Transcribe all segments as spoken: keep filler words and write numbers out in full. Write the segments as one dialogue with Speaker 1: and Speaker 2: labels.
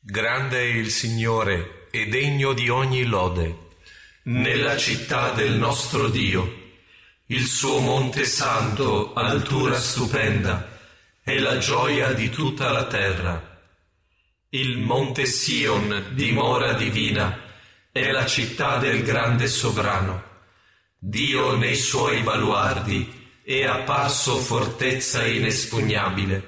Speaker 1: Grande è il Signore e degno di ogni lode nella città del nostro Dio. Il suo monte santo, altura stupenda, è la gioia di tutta la terra. Il monte Sion, dimora divina, è la città del grande sovrano. Dio nei suoi baluardi è apparso fortezza inespugnabile.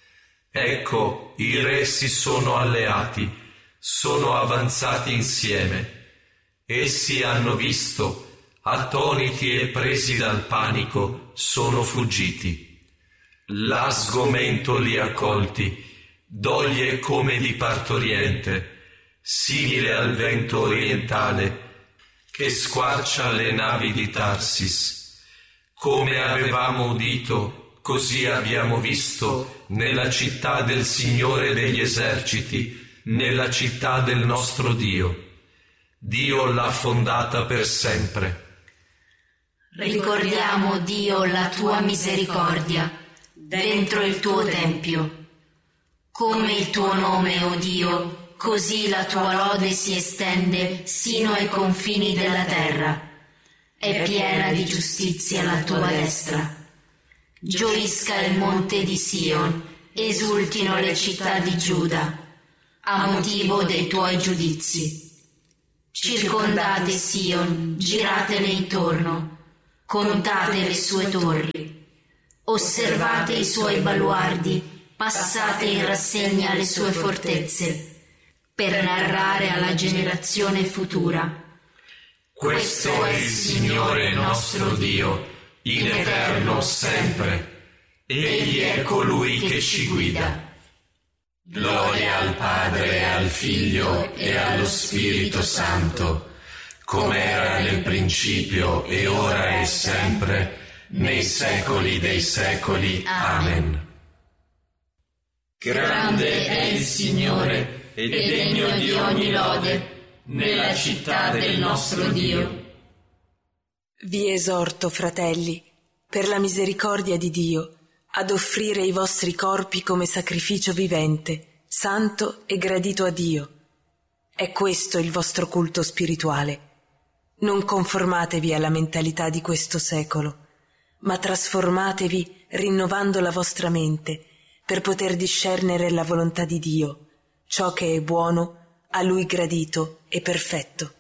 Speaker 1: Ecco, i re si sono alleati, sono avanzati insieme. Essi hanno visto, attoniti e presi dal panico, sono fuggiti. Là sgomento li ha colti, doglie come di partoriente, simile al vento orientale che squarcia le navi di Tarsis. Come avevamo udito, così abbiamo visto nella città del Signore degli eserciti, nella città del nostro Dio. Dio l'ha fondata per sempre.
Speaker 2: Ricordiamo, Dio, la tua misericordia dentro il tuo tempio. Come il tuo nome, o Dio, così la tua lode si estende sino ai confini della terra. È piena di giustizia la tua destra. Gioisca il monte di Sion, esultino le città di Giuda, a motivo dei tuoi giudizi. Circondate Sion, giratele intorno, contate le sue torri, osservate i suoi baluardi, passate in rassegna le sue fortezze, per narrare alla generazione futura.
Speaker 1: Questo è il Signore nostro Dio, in eterno sempre. Egli è colui che ci guida. Gloria al Padre e al Figlio e allo Spirito Santo, come era nel principio e ora e sempre, nei secoli dei secoli. Amen.
Speaker 2: Grande è il Signore e degno di ogni lode nella città del nostro Dio.
Speaker 3: Vi esorto, fratelli, per la misericordia di Dio, ad offrire i vostri corpi come sacrificio vivente, santo e gradito a Dio. È questo il vostro culto spirituale. Non conformatevi alla mentalità di questo secolo, ma trasformatevi rinnovando la vostra mente per poter discernere la volontà di Dio, ciò che è buono, a Lui gradito e perfetto.